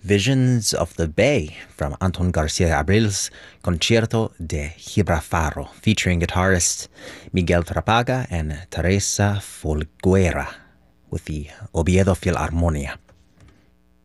Visions of the Bay from Anton Garcia Abril's Concierto de Gibralfaro, featuring guitarists Miguel Trapaga and Teresa Folguera with the Oviedo Philharmonia.